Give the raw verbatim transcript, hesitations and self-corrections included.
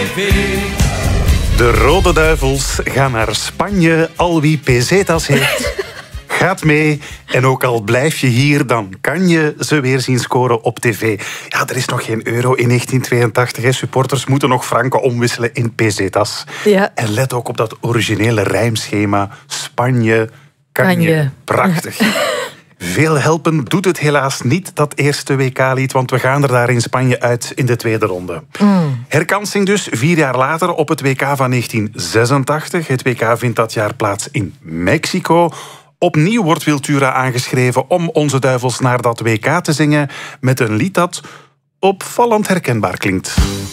tv. De Rode Duivels gaan naar Spanje. Al wie pesetas heeft, gaat mee. En ook al blijf je hier, dan kan je ze weer zien scoren op tv. Ja, er is nog geen euro in negentien tweeëntachtig. Hè. Supporters moeten nog franken omwisselen in pesetas. Ja. En let ook op dat originele rijmschema. Spanje, kan, Kan je. je. Prachtig. Veel helpen doet het helaas niet, dat eerste W K-lied, want we gaan er daar in Spanje uit in de tweede ronde. Mm. Herkansing dus, vier jaar later op het W K van negentien zesentachtig. Het W K vindt dat jaar plaats in Mexico. Opnieuw wordt Wiltura aangeschreven om onze duivels naar dat W K te zingen met een lied dat opvallend herkenbaar klinkt.